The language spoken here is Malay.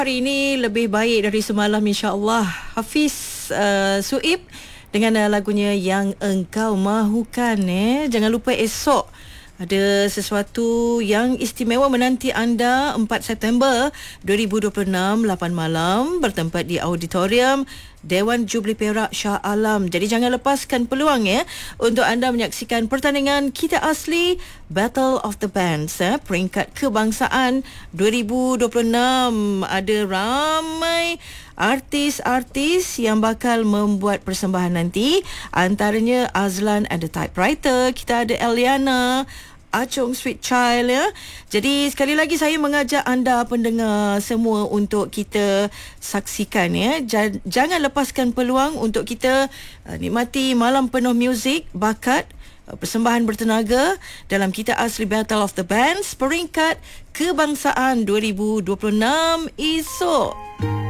Hari ini lebih baik dari semalam, insya-Allah. Hafiz Suib dengan lagunya Yang Engkau Mahukan. Jangan lupa esok ada sesuatu yang istimewa menanti anda. 4 September 2026, 8 malam, bertempat di auditorium Dewan Jubli Perak Shah Alam. Jadi jangan lepaskan peluang untuk anda menyaksikan pertandingan Kita Asli Battle of the Bands, peringkat kebangsaan 2026. Ada ramai artis-artis yang bakal membuat persembahan nanti, antaranya Azlan and the Typewriter, kita ada Eliana, Acung Sweet Child Jadi sekali lagi saya mengajak anda pendengar semua untuk kita saksikan Jangan lepaskan peluang untuk kita nikmati malam penuh muzik, bakat, persembahan bertenaga dalam Kita Asli Battle of the Bands peringkat kebangsaan 2026 esok.